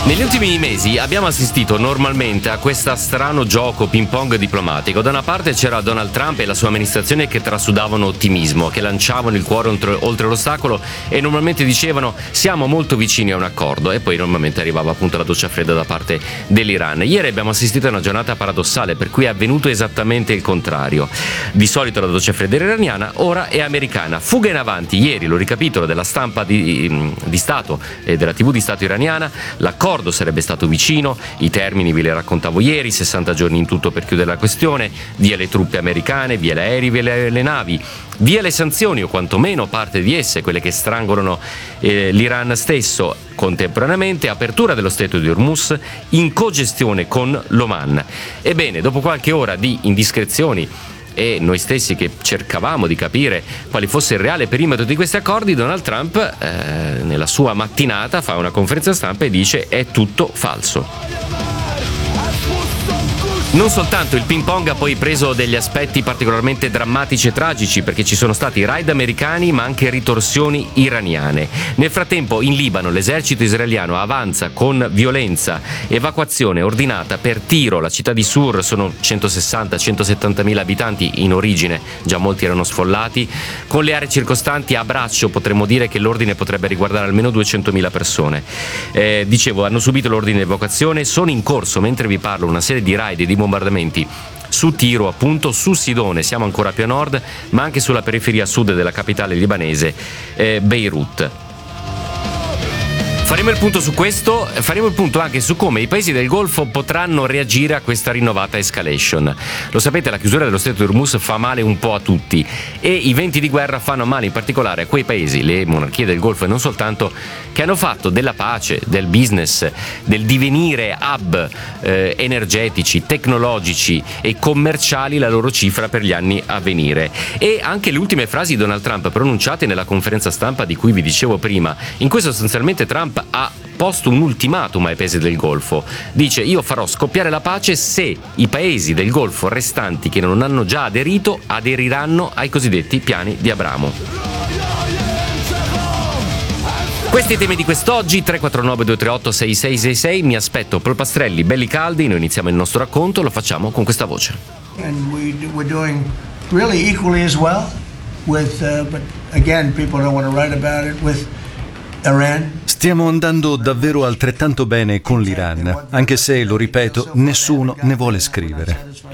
Negli ultimi mesi abbiamo assistito normalmente a questo strano gioco ping pong diplomatico. Da una parte c'era Donald Trump e la sua amministrazione che trasudavano ottimismo, che lanciavano il cuore oltre l'ostacolo e normalmente dicevano siamo molto vicini a un accordo, e poi normalmente arrivava appunto la doccia fredda da parte dell'Iran. Ieri abbiamo assistito a una giornata paradossale per cui è avvenuto esattamente il contrario. Di solito la doccia fredda era iraniana, ora è americana. Fuga in avanti ieri, lo ricapitolo, della stampa di Stato e della TV di Stato iraniana. L'accordo sarebbe stato vicino, i termini ve li raccontavo ieri, 60 giorni in tutto per chiudere la questione, via le truppe americane, via gli aerei, via le navi, via le sanzioni o quantomeno parte di esse, quelle che strangolano l'Iran stesso, contemporaneamente apertura dello stretto di Hormuz in cogestione con l'Oman. Ebbene, dopo qualche ora di indiscrezioni e noi stessi che cercavamo di capire quale fosse il reale perimetro di questi accordi, Donald Trump nella sua mattinata fa una conferenza stampa e dice è tutto falso. Non soltanto, il ping pong ha poi preso degli aspetti particolarmente drammatici e tragici, perché ci sono stati raid americani ma anche ritorsioni iraniane. Nel frattempo in Libano l'esercito israeliano avanza con violenza, evacuazione ordinata per tiro. La città di Sur sono 160-170 mila abitanti in origine, già molti erano sfollati. Con le aree circostanti a braccio potremmo dire che l'ordine potrebbe riguardare almeno 200.000 persone. Dicevo, hanno subito l'ordine di evacuazione, sono in corso mentre vi parlo una serie di raid e di bombardamenti su Tiro, appunto, su Sidone, siamo ancora più a nord, ma anche sulla periferia sud della capitale libanese, Beirut. Faremo il punto su questo, faremo il punto anche su come i paesi del Golfo potranno reagire a questa rinnovata escalation. Lo sapete, la chiusura dello stretto di Hormuz fa male un po' a tutti e i venti di guerra fanno male in particolare a quei paesi, le monarchie del Golfo e non soltanto, che hanno fatto della pace, del business, del divenire hub energetici, tecnologici e commerciali la loro cifra per gli anni a venire. E anche le ultime frasi di Donald Trump pronunciate nella conferenza stampa di cui vi dicevo prima, in cui sostanzialmente Trump ha posto un ultimatum ai paesi del Golfo. Dice: io farò scoppiare la pace se i paesi del Golfo restanti che non hanno già aderito aderiranno ai cosiddetti piani di Abramo. Questi i temi di quest'oggi, 349-238-6666, mi aspetto polpastrelli belli caldi, noi iniziamo il nostro racconto, lo facciamo con questa voce. And we're doing really equally as well with, but again, people don't want to write about it, with Iran. Stiamo andando davvero altrettanto bene con l'Iran, anche se, lo ripeto, nessuno ne vuole scrivere.